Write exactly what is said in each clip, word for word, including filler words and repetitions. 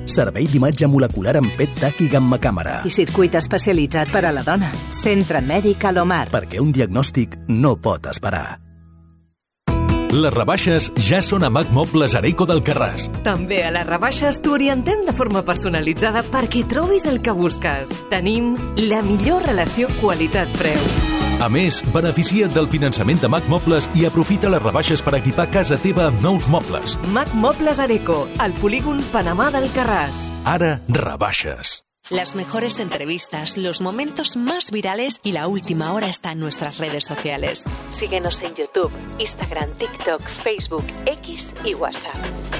Servei d'imatge molecular amb P E T TAC i gamma càmera. I circuit especialitzat per a la dona. Centre Mèdic Alomar. Perquè un diagnòstic no pot esperar. Les rebaixes ja són a Mac Mobles Areco d'Alcarràs. També a les rebaixes t'ho orientem de forma personalitzada perquè trobis el que busques. Tenim la millor relació qualitat-preu. A més, beneficia't del finançament de Mac Mobles i aprofita les rebaixes per equipar casa teva amb nous mobles. Mac Mobles Areco, al polígon Panamà d'Alcarràs. Ara, rebaixes. Las mejores entrevistas, los momentos más virales y la última hora está en nuestras redes sociales. Síguenos en YouTube, Instagram, TikTok, Facebook, X y WhatsApp.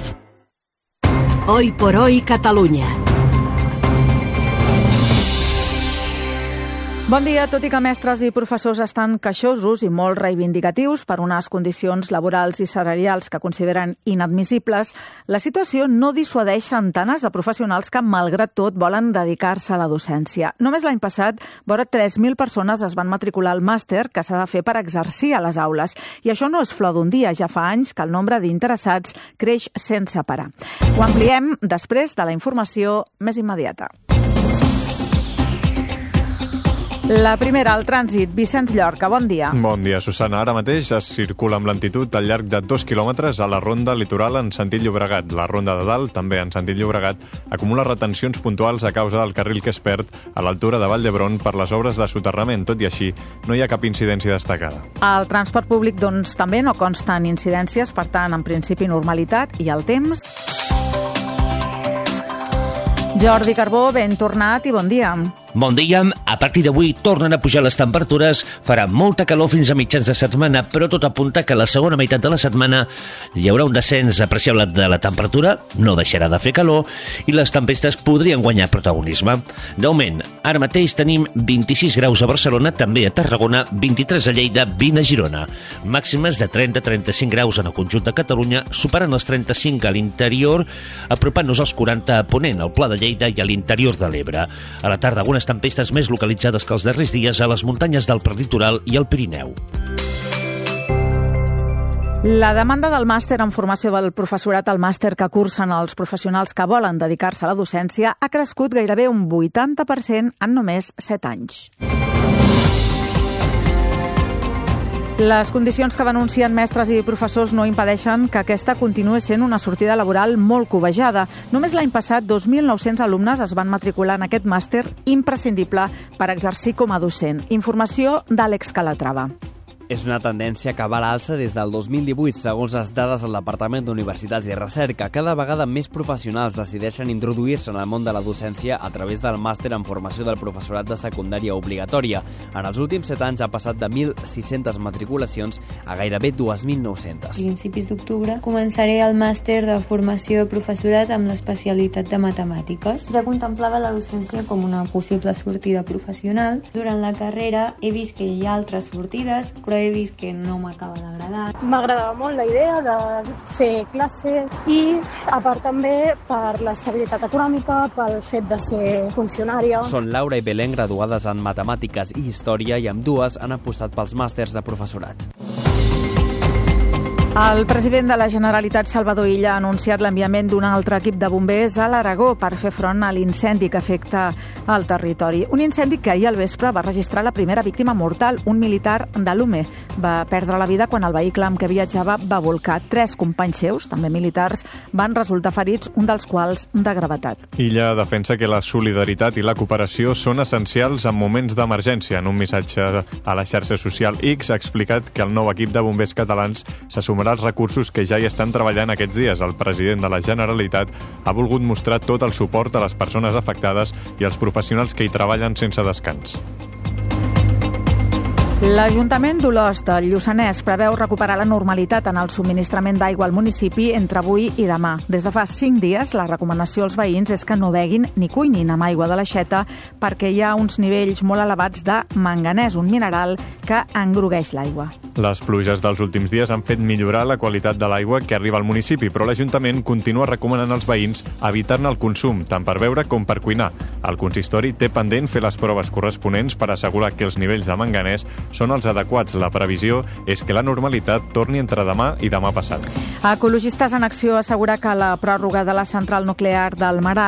Hoy por hoy, Catalunya. Bon dia. Tot i que mestres i professors estan queixosos i molt reivindicatius per unes condicions laborals i salarials que consideren inadmissibles, la situació no dissuadeix centenars de professionals que, malgrat tot, volen dedicar-se a la docència. Només l'any passat, vora tres mil persones es van matricular al màster que s'ha de fer per exercir a les aules. I això no és flor d'un dia. Ja fa anys que el nombre d'interessats creix sense parar. Ho ampliem després de la informació més immediata. La primera, al trànsit. Vicenç Llorca, bon dia. Bon dia, Susana. Ara mateix es circula amb lentitud al llarg de dos quilòmetres a la ronda litoral en sentit Llobregat. La ronda de dalt, també en sentit Llobregat, acumula retencions puntuals a causa del carril que es perd a l'altura de Vall d'Hebron per les obres de soterrament. Tot i així, no hi ha cap incidència destacada. Al transport públic, doncs, també no consten incidències, per tant, en principi, normalitat. I el temps... Jordi Carbó, ben tornat i bon dia. Bon dia. A partir d'avui tornen a pujar les temperatures. Farà molta calor fins a mitjans de setmana, però tot apunta que a la segona meitat de la setmana hi haurà un descens apreciable de la temperatura, no deixarà de fer calor, i les tempestes podrien guanyar protagonisme. D'augment, ara mateix tenim vint-i-sis graus a Barcelona, també a Tarragona, vint-i-tres a Lleida, vint a Girona. Màximes de trenta a trenta-cinc graus en el conjunt de Catalunya, superant els trenta-cinc a l'interior, apropant-nos als quaranta a Ponent, al Pla de Lleida i a l'interior de l'Ebre. A la tarda, algunes tempestes més localitzades que els darrers dies a les muntanyes del prelitoral i al Pirineu. La demanda del màster en formació del professorat al màster que cursen els professionals que volen dedicar-se a la docència ha crescut gairebé un vuitanta per cent en només set anys. Les condicions que denuncien mestres i professors no impedeixen que aquesta continuï sent una sortida laboral molt cobejada. Només l'any passat, dos mil nou-cents alumnes es van matricular en aquest màster imprescindible per exercir com a docent. Informació d'Àlex Calatrava. És una tendència que va a l'alça des del dos mil divuit, segons les dades del Departament d'Universitats i Recerca. Cada vegada més professionals decideixen introduir-se en el món de la docència a través del màster en formació del professorat de secundària obligatòria. En els últims set anys ha passat de mil sis-centes matriculacions a gairebé dos mil nou-centes. A principis d'octubre començaré el màster de formació de professorat amb l'especialitat de matemàtiques. Ja contemplava la docència com una possible sortida professional. Durant la carrera he vist que hi ha altres sortides, però he vist que no m'acaba d'agradar. M'agradava molt la idea de fer classes i, a part també, per l'estabilitat econòmica, pel fet de ser funcionària. Són Laura i Belén, graduades en Matemàtiques i Història, i amb dues han apostat pels màsters de professorat. El president de la Generalitat, Salvador Illa, ha anunciat l'enviament d'un altre equip de bombers a l'Aragó per fer front a l'incendi que afecta el territori. Un incendi que ahir al vespre va registrar la primera víctima mortal, un militar de l'U M E. Va perdre la vida quan el vehicle amb què viatjava va volcar. Tres companys seus, també militars, van resultar ferits, un dels quals de gravetat. Illa defensa que la solidaritat i la cooperació són essencials en moments d'emergència. En un missatge a la xarxa social X ha explicat que el nou equip de bombers catalans s'assumirà els recursos que ja hi estan treballant aquests dies. El president de la Generalitat ha volgut mostrar tot el suport a les persones afectades i als professionals que hi treballen sense descans. L'Ajuntament d'Olost, del Lluçanès, preveu recuperar la normalitat en el subministrament d'aigua al municipi entre avui i demà. Des de fa cinc dies, la recomanació als veïns és que no beguin ni cuinin amb aigua de l'aixeta perquè hi ha uns nivells molt elevats de manganès, un mineral que engrogueix l'aigua. Les pluges dels últims dies han fet millorar la qualitat de l'aigua que arriba al municipi, però l'Ajuntament continua recomanant als veïns evitar-ne el consum, tant per beure com per cuinar. El consistori té pendent fer les proves corresponents per assegurar que els nivells de manganès són els adequats. La previsió és que la normalitat torni entre demà i demà passat. Ecologistes en Acció assegura que la pròrroga de la central nuclear del Marà